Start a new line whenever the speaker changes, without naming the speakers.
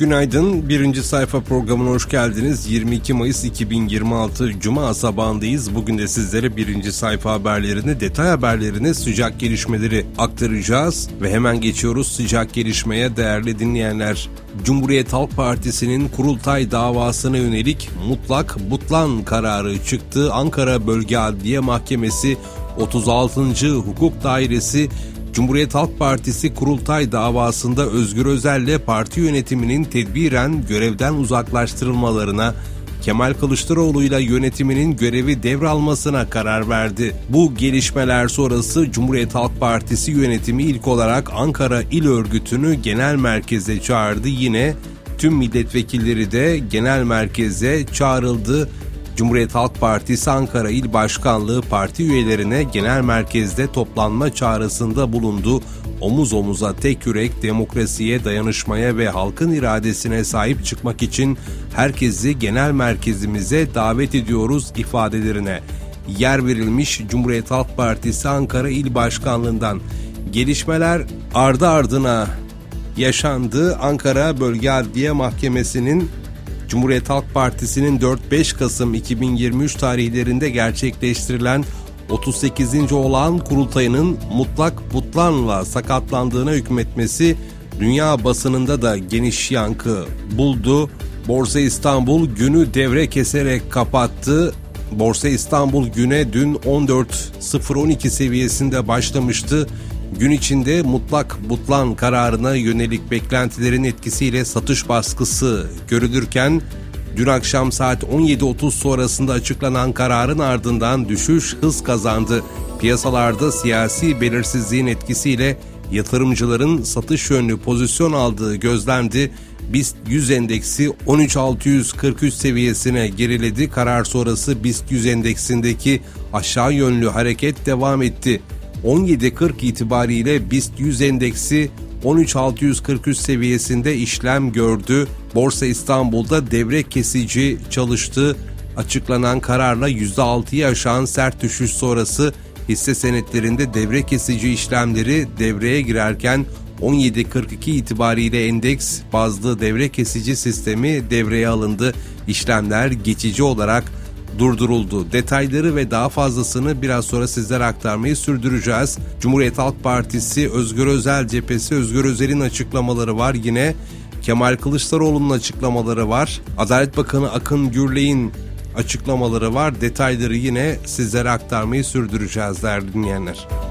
Günaydın. Birinci sayfa programına hoş geldiniz. 22 Mayıs 2026 Cuma sabahındayız. Bugün de sizlere birinci sayfa haberlerini, detay haberlerini, sıcak gelişmeleri aktaracağız. Ve hemen geçiyoruz sıcak gelişmeye değerli dinleyenler. Cumhuriyet Halk Partisi'nin kurultay davasına yönelik mutlak butlan kararı çıktı. Ankara Bölge Adliye Mahkemesi 36. Hukuk Dairesi Cumhuriyet Halk Partisi kurultay davasında Özgür Özel'le parti yönetiminin tedbiren görevden uzaklaştırılmalarına, Kemal Kılıçdaroğlu'yla yönetiminin görevi devralmasına karar verdi. Bu gelişmeler sonrası Cumhuriyet Halk Partisi yönetimi ilk olarak Ankara İl Örgütü'nü genel merkeze çağırdı. Yine tüm milletvekilleri de genel merkeze çağrıldı. Cumhuriyet Halk Partisi Ankara İl Başkanlığı parti üyelerine genel merkezde toplanma çağrısında bulundu. Omuz omuza tek yürek, demokrasiye, dayanışmaya ve halkın iradesine sahip çıkmak için herkesi genel merkezimize davet ediyoruz ifadelerine yer verilmiş. Cumhuriyet Halk Partisi Ankara İl Başkanlığı'ndan gelişmeler ardı ardına yaşandı. Ankara Bölge Adliye Mahkemesi'nin Cumhuriyet Halk Partisi'nin 4-5 Kasım 2023 tarihlerinde gerçekleştirilen 38. olağan kurultayının mutlak butlanla sakatlandığına hükmetmesi dünya basınında da geniş yankı buldu. Borsa İstanbul günü devre keserek kapattı. Borsa İstanbul güne dün 14.012 seviyesinde başlamıştı. Gün içinde mutlak butlan kararına yönelik beklentilerin etkisiyle satış baskısı görülürken dün akşam saat 17.30 sonrasında açıklanan kararın ardından düşüş hız kazandı. Piyasalarda siyasi belirsizliğin etkisiyle yatırımcıların satış yönlü pozisyon aldığı gözlendi. BIST 100 endeksi 13.643 seviyesine geriledi. Karar sonrası BIST 100 endeksindeki aşağı yönlü hareket devam etti. 17.40 itibariyle BIST 100 endeksi 13.643 seviyesinde işlem gördü. Borsa İstanbul'da devre kesici çalıştı. Açıklanan kararla %6'yı aşan sert düşüş sonrası hisse senetlerinde devre kesici işlemleri devreye girerken 17.42 itibariyle endeks bazlı devre kesici sistemi devreye alındı. İşlemler geçici olarak durduruldu. Detayları ve daha fazlasını biraz sonra sizlere aktarmayı sürdüreceğiz. Cumhuriyet Halk Partisi Özgür Özel cephesi, Özgür Özel'in açıklamaları var. Yine Kemal Kılıçdaroğlu'nun açıklamaları var. Adalet Bakanı Akın Gürley'in açıklamaları var. Detayları yine sizlere aktarmayı sürdüreceğiz değerli dinleyenler.